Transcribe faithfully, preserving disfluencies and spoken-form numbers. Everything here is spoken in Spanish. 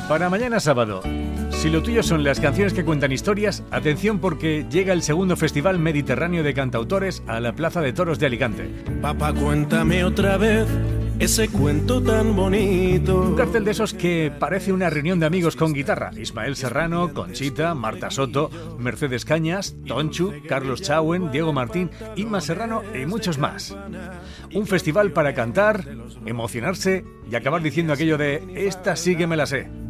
Para mañana sábado, si lo tuyo son las canciones que cuentan historias, atención porque llega el segundo Festival Mediterráneo de Cantautores a la Plaza de Toros de Alicante. Papá, cuéntame otra vez ese cuento tan bonito. Un cartel de esos que parece una reunión de amigos con guitarra. Ismael Serrano, Conchita, Marta Soto, Mercedes Cañas, Tonchu, Carlos Chauen, Diego Martín, Inma Serrano y muchos más. Un festival para cantar, emocionarse y acabar diciendo aquello de «esta sí que me la sé».